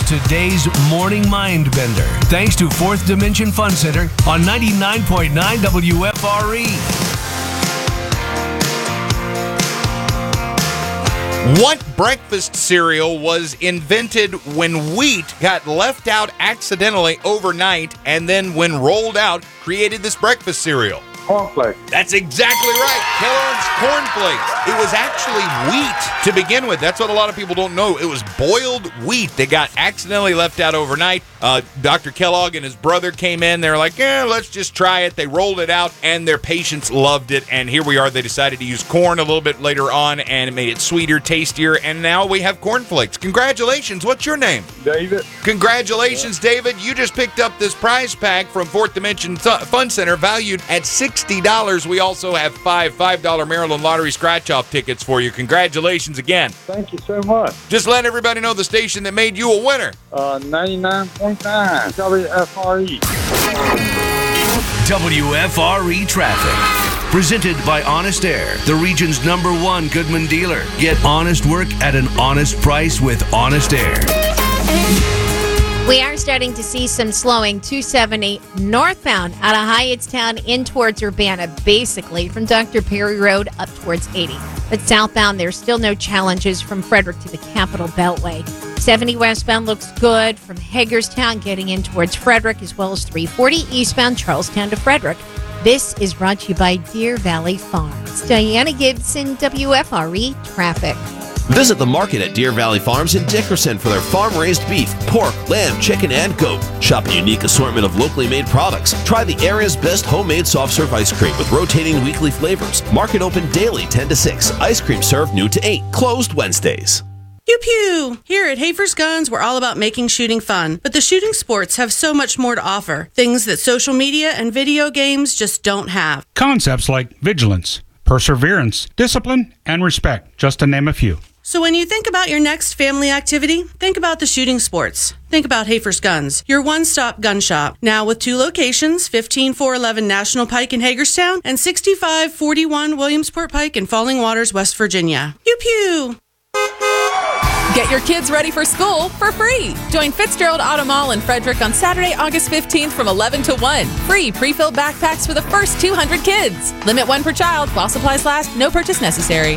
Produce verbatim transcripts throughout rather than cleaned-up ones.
today's Morning Mind Bender. Thanks to Fourth Dimension Fun Center on ninety-nine point nine W F R E. What breakfast cereal was invented when wheat got left out accidentally overnight and then when rolled out created this breakfast cereal? Cornflakes. That's exactly right. Kellogg's Corn Flakes. It was actually wheat to begin with. That's what a lot of people don't know. It was boiled wheat that got accidentally left out overnight. Uh, Doctor Kellogg and his brother came in. They were like, yeah, let's just try it. They rolled it out, and their patients loved it. And here we are. They decided to use corn a little bit later on, and it made it sweeter, tastier, and now we have Corn Flakes. Congratulations. What's your name? David. Congratulations, yeah. David. You just picked up this prize pack from Fourth Dimension Fun Center valued at sixty dollars. We also have five five dollar Maryland Lottery scratch-off tickets for you. Congratulations again. Thank you so much. Just let everybody know the station that made you a winner. Uh, ninety-nine point nine W F R E. W F R E Traffic. Presented by Honest Air, the region's number one Goodman dealer. Get honest work at an honest price with Honest Air. We are starting to see some slowing. two seventy northbound out of Hyattstown in towards Urbana, basically from Doctor Perry Road up towards eighty. But southbound, there's still no challenges from Frederick to the Capital Beltway. seventy westbound looks good from Hagerstown getting in towards Frederick, as well as three forty eastbound Charlestown to Frederick. This is brought to you by Deer Valley Farms. Diana Gibson, W F R E Traffic. Visit the market at Deer Valley Farms in Dickerson for their farm-raised beef, pork, lamb, chicken, and goat. Shop a unique assortment of locally made products. Try the area's best homemade soft-serve ice cream with rotating weekly flavors. Market open daily ten to six. Ice cream served noon to eight. Closed Wednesdays. Pew pew! Here at Hafer's Guns, we're all about making shooting fun, but the shooting sports have so much more to offer. Things that social media and video games just don't have. Concepts like vigilance, perseverance, discipline, and respect, just to name a few. So when you think about your next family activity, think about the shooting sports. Think about Hafer's Guns, your one-stop gun shop. Now with two locations, fifteen four eleven National Pike in Hagerstown and sixty-five forty-one Williamsport Pike in Falling Waters, West Virginia. Pew pew! Get your kids ready for school for free. Join Fitzgerald Auto Mall in Frederick on Saturday, August fifteenth from eleven to one. Free pre-filled backpacks for the first two hundred kids. Limit one per child while supplies last. No purchase necessary.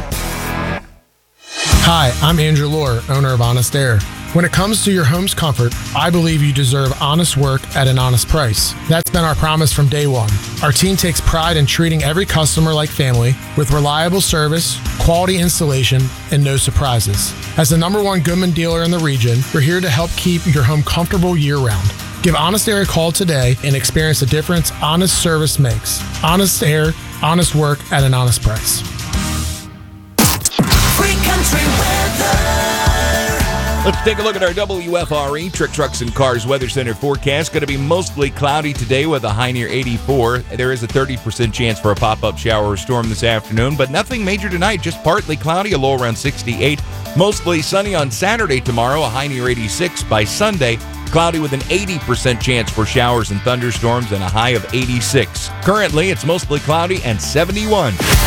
Hi, I'm Andrew Lohr, owner of Honest Air. When it comes to your home's comfort, I believe you deserve honest work at an honest price. That's been our promise from day one. Our team takes pride in treating every customer like family with reliable service, quality installation, and no surprises. As the number one Goodman dealer in the region, we're here to help keep your home comfortable year-round. Give Honest Air a call today and experience the difference honest service makes. Honest Air, honest work at an honest price. Free country weather. Let's take a look at our W F R E Trick Trucks and Cars Weather Center forecast. Going to be mostly cloudy today with a high near eighty-four. There is a thirty percent chance for a pop-up shower or storm this afternoon, but nothing major tonight, just partly cloudy, a low around sixty-eight. Mostly sunny on Saturday tomorrow, a high near eighty-six. By Sunday, cloudy with an eighty percent chance for showers and thunderstorms and a high of eighty-six. Currently, it's mostly cloudy and seventy-one.